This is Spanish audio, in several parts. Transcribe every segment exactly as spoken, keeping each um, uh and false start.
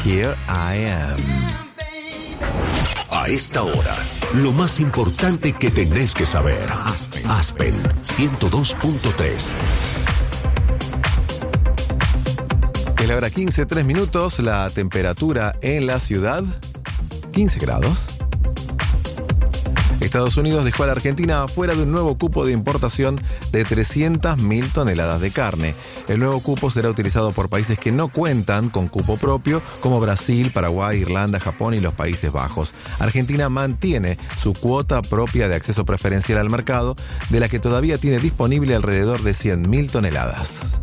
Here I Am. A esta hora, lo más importante que tenés que saber. Aspen, Aspen ciento dos punto tres. Es la hora quince, tres minutos, la temperatura en la ciudad, quince grados. Estados Unidos dejó a la Argentina fuera de un nuevo cupo de importación de trescientas mil toneladas de carne. El nuevo cupo será utilizado por países que no cuentan con cupo propio, como Brasil, Paraguay, Irlanda, Japón y los Países Bajos. Argentina mantiene su cuota propia de acceso preferencial al mercado, de la que todavía tiene disponible alrededor de cien mil toneladas.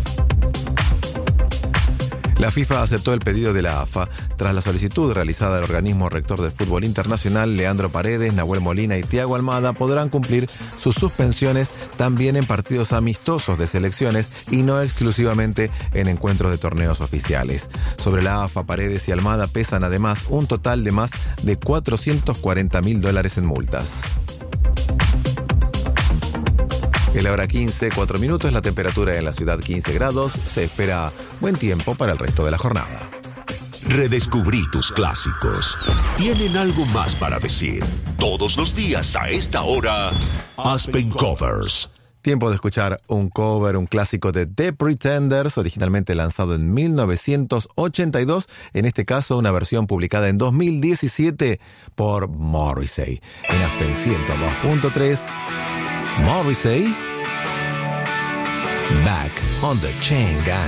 La FIFA aceptó el pedido de la A F A tras la solicitud realizada al organismo rector del fútbol internacional. Leandro Paredes, Nahuel Molina y Thiago Almada podrán cumplir sus suspensiones también en partidos amistosos de selecciones y no exclusivamente en encuentros de torneos oficiales. Sobre la A F A, Paredes y Almada pesan además un total de más de cuatrocientos cuarenta mil dólares en multas. Es la hora quince, cuatro minutos, la temperatura en la ciudad quince grados, se espera buen tiempo para el resto de la jornada. Redescubrí tus clásicos. Tienen algo más para decir. Todos los días a esta hora, Aspen Covers. Tiempo de escuchar un cover, un clásico de The Pretenders, originalmente lanzado en mil novecientos ochenta y dos, en este caso una versión publicada en dos mil diecisiete por Morrissey. En Aspen ciento dos punto tres, Morrissey, Back on the Chain Gang.